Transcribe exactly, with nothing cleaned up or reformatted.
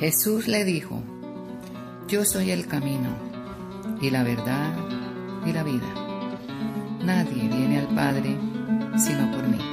Jesús le dijo: Yo soy el camino, y la verdad, y la vida. Nadie viene al Padre sino por mí.